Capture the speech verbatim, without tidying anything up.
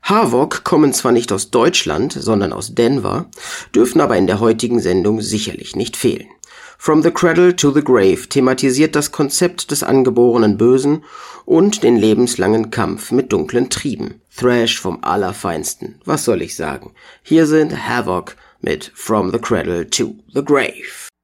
Havok kommen zwar nicht aus Deutschland, sondern aus Denver, dürfen aber in der heutigen Sendung sicherlich nicht fehlen. From the Cradle to the Grave thematisiert das Konzept des angeborenen Bösen und den lebenslangen Kampf mit dunklen Trieben. Thrash vom Allerfeinsten, was soll ich sagen? Hier sind Havok mit From the Cradle to the Grave.